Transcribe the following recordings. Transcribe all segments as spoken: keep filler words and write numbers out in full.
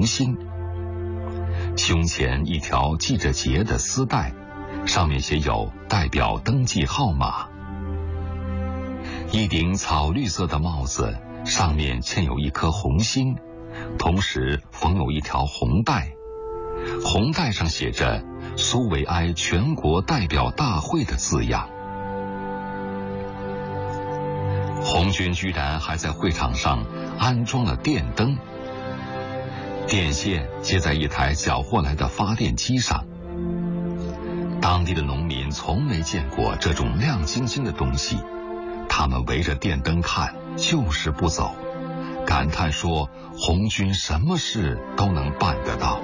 红心，胸前一条系着结的丝带，上面写有代表登记号码。一顶草绿色的帽子，上面嵌有一颗红心，同时缝有一条红带，红带上写着苏维埃全国代表大会的字样。红军居然还在会场上安装了电灯，电线接在一台缴获来的发电机上。当地的农民从没见过这种亮晶晶的东西，他们围着电灯看，就是不走，感叹说红军什么事都能办得到。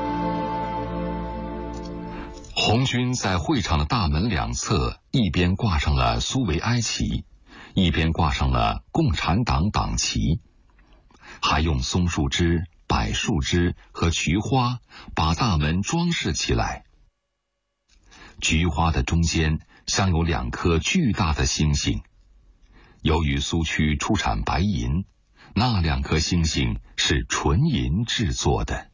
红军在会场的大门两侧一边挂上了苏维埃旗，一边挂上了共产党党旗，还用松树枝、柏树枝和菊花把大门装饰起来。菊花的中间镶有两颗巨大的星星，由于苏区出产白银，那两颗星星是纯银制作的。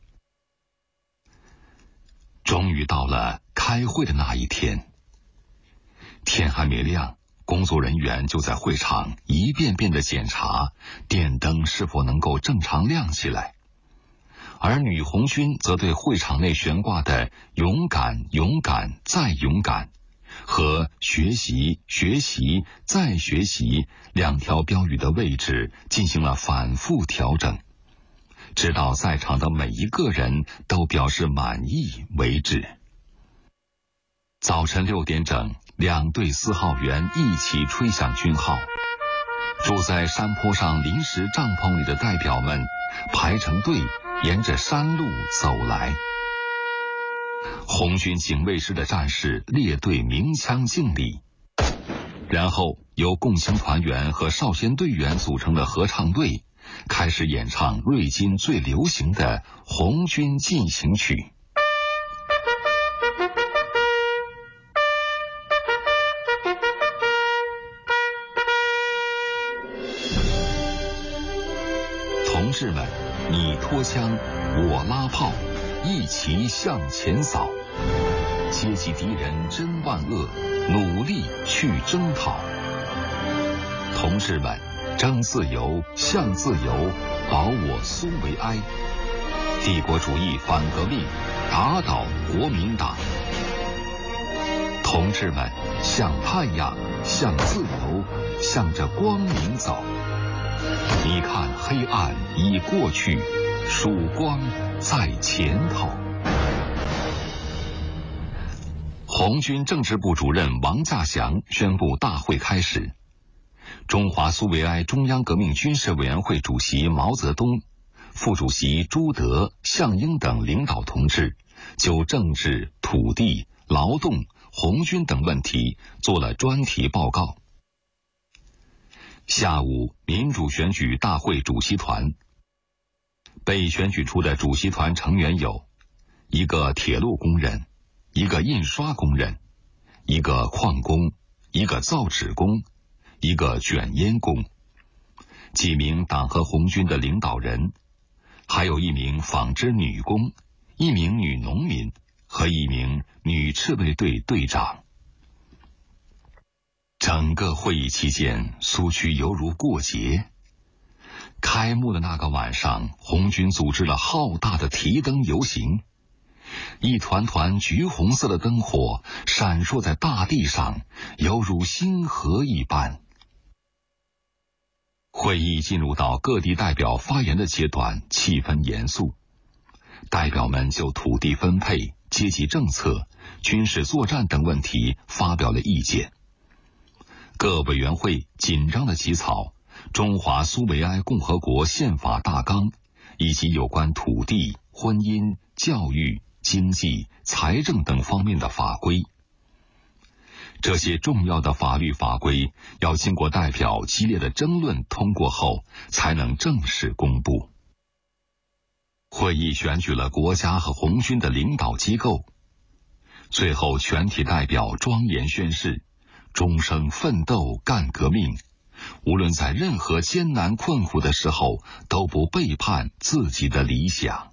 终于到了开会的那一天，天还没亮，工作人员就在会场一遍遍地检查电灯是否能够正常亮起来，而女红军则对会场内悬挂的勇敢勇敢再勇敢和学习学习再学习两条标语的位置进行了反复调整，直到在场的每一个人都表示满意为止。早晨六点整，两队四号员一起吹响军号，住在山坡上临时帐篷里的代表们排成队沿着山路走来。红军警卫师的战士列队鸣枪敬礼，然后由共青团员和少先队员组成的合唱队开始演唱瑞金最流行的红军进行曲。同志们，你拖枪，我拉炮，一齐向前扫，阶级敌人真万恶，努力去征讨。同志们，争自由，向自由，保我苏维埃。帝国主义反革命，打倒国民党。同志们，向太阳，向自由，向着光明走。你看，黑暗已过去，曙光在前头。红军政治部主任王稼祥宣布大会开始。中华苏维埃中央革命军事委员会主席毛泽东、副主席朱德、项英等领导同志就政治、土地、劳动、红军等问题做了专题报告。下午，民主选举大会主席团被选举出的主席团成员有一个铁路工人，一个印刷工人，一个矿工，一个造纸工，一个卷烟工，几名党和红军的领导人，还有一名纺织女工，一名女农民和一名女赤卫队队长。整个会议期间，苏区犹如过节。开幕的那个晚上，红军组织了浩大的提灯游行，一团团橘红色的灯火闪烁在大地上，犹如星河一般。会议进入到各地代表发言的阶段，气氛严肃。代表们就土地分配、阶级政策、军事作战等问题发表了意见。各委员会紧张地起草《中华苏维埃共和国宪法大纲》以及有关土地、婚姻、教育、经济、财政等方面的法规。这些重要的法律法规要经过代表激烈的争论通过后，才能正式公布。会议选举了国家和红军的领导机构，最后全体代表庄严宣誓，终生奋斗干革命，无论在任何艰难困苦的时候，都不背叛自己的理想。